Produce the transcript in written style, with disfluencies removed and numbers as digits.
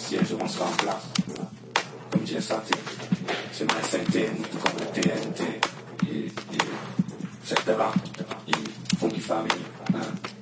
siège on sera en place. Comme Dieu sorti, c'est ma santé, comme le TNT. C'est de là, funky family.